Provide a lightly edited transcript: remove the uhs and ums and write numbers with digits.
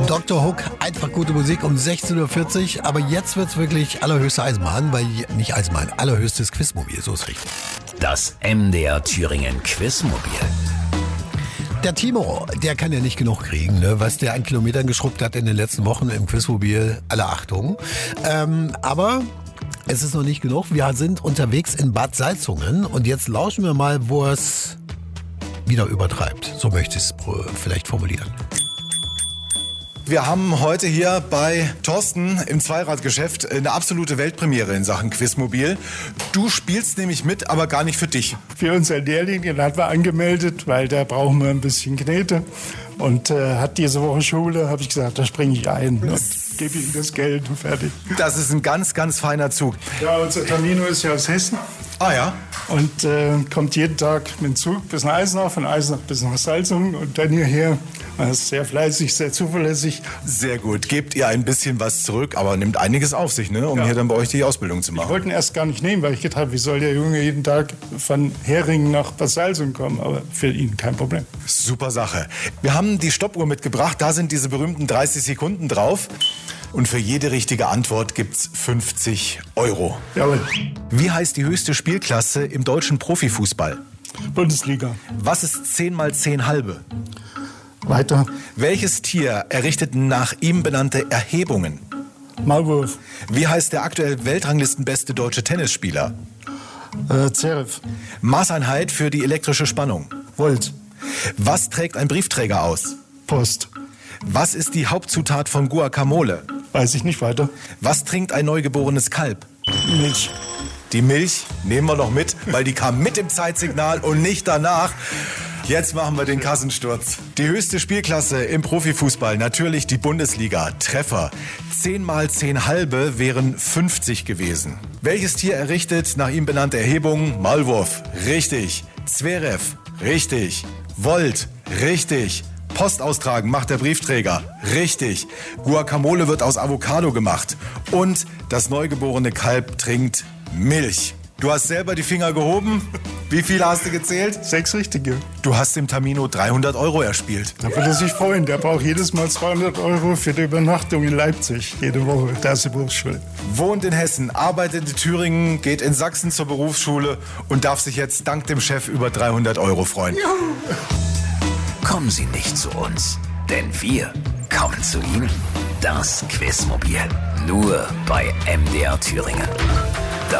Dr. Hook, einfach gute Musik um 16.40 Uhr. Aber jetzt wird's wirklich allerhöchste Eisenbahn, weil nicht Eisenbahn, allerhöchstes Quizmobil, so ist richtig. Das MDR Thüringen Quizmobil. Der Timo, der kann ja nicht genug kriegen, ne? Was der an Kilometern geschrubbt hat in den letzten Wochen im Quizmobil, alle Achtung. Aber es ist noch nicht genug. Wir sind unterwegs in Bad Salzungen und jetzt lauschen wir mal, wo es wieder übertreibt. So möchte ich es vielleicht formulieren. Wir haben heute hier bei Thorsten im Zweiradgeschäft eine absolute Weltpremiere in Sachen Quizmobil. Du spielst nämlich mit, aber gar nicht für dich. Für unseren Lehrling, den hat wir angemeldet, weil da brauchen wir ein bisschen Knete. Und hat diese Woche Schule, habe ich gesagt, da springe ich ein und gebe ihm das Geld und fertig. Das ist ein ganz, ganz feiner Zug. Ja, unser Tamino ist ja aus Hessen. Ah ja? Und kommt jeden Tag mit dem Zug bis nach Eisenach, von Eisenach bis nach Salzungen und dann hierher. Er ist sehr fleißig, sehr zuverlässig. Sehr gut. Gebt ihr ein bisschen was zurück, aber nimmt einiges auf sich, ne? Um hier dann bei euch die Ausbildung zu machen. Ich wollte ihn erst gar nicht nehmen, weil ich gedacht habe, wie soll der Junge jeden Tag von Heringen nach Bad Salzungen kommen? Aber für ihn kein Problem. Super Sache. Wir haben die Stoppuhr mitgebracht. Da sind diese berühmten 30 Sekunden drauf. Und für jede richtige Antwort gibt's 50 €. Jawohl. Wie heißt die höchste Spielklasse im deutschen Profifußball? Bundesliga. Was ist 10 mal 10 halbe? Weiter. Welches Tier errichtet nach ihm benannte Erhebungen? Maulwurf. Wie heißt der aktuell Weltranglistenbeste deutsche Tennisspieler? Zverev. Maßeinheit für die elektrische Spannung. Volt. Was trägt ein Briefträger aus? Post. Was ist die Hauptzutat von Guacamole? Weiß ich nicht weiter. Was trinkt ein neugeborenes Kalb? Milch. Die Milch nehmen wir noch mit, weil die kam mit im Zeitsignal und nicht danach. Jetzt machen wir den Kassensturz. Die höchste Spielklasse im Profifußball, natürlich die Bundesliga. Treffer. 10 mal 10 halbe wären 50 gewesen. Welches Tier errichtet nach ihm benannte Erhebungen? Maulwurf. Richtig. Zverev. Richtig. Volt. Richtig. Post austragen macht der Briefträger. Richtig. Guacamole wird aus Avocado gemacht. Und das neugeborene Kalb trinkt Milch. Du hast selber die Finger gehoben. Wie viele hast du gezählt? 6 richtige. Du hast dem Tamino 300 € erspielt. Da würde er sich freuen. Der braucht jedes Mal 200 € für die Übernachtung in Leipzig. Jede Woche. Da ist die Berufsschule. Wohnt in Hessen, arbeitet in Thüringen, geht in Sachsen zur Berufsschule und darf sich jetzt dank dem Chef über 300 € freuen. Ja. Kommen Sie nicht zu uns, denn wir kommen zu Ihnen. Das Quizmobil. Nur bei MDR Thüringen.